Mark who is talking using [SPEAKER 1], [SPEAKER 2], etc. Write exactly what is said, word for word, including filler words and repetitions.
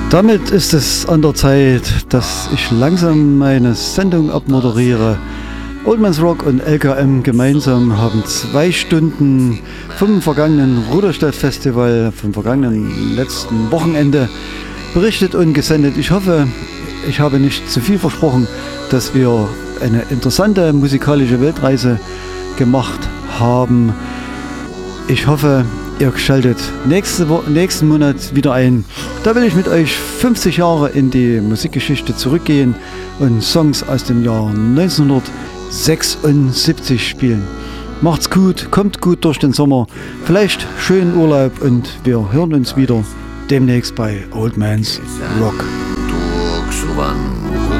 [SPEAKER 1] Damit ist es an der Zeit, dass ich langsam meine Sendung abmoderiere. Old Man's Rock und L K M gemeinsam haben zwei Stunden vom vergangenen Rudolstadt-Festival, vom vergangenen letzten Wochenende berichtet und gesendet. Ich hoffe, ich habe nicht zu viel versprochen, dass wir eine interessante musikalische Weltreise gemacht haben. Ich hoffe, ihr schaltet nächste Wo- nächsten Monat wieder ein. Da will ich mit euch fünfzig Jahre in die Musikgeschichte zurückgehen und Songs aus dem Jahr neunzehnhundertsechsundsiebzig spielen. Macht's gut, kommt gut durch den Sommer, vielleicht schönen Urlaub und wir hören uns wieder demnächst bei Old Man's Rock.